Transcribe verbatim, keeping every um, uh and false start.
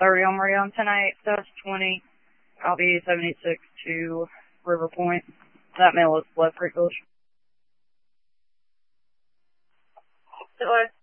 thirty on Meridian tonight, South twenty. I'll be seventy-six to River Point. That mail is Left Creek Village. Hello.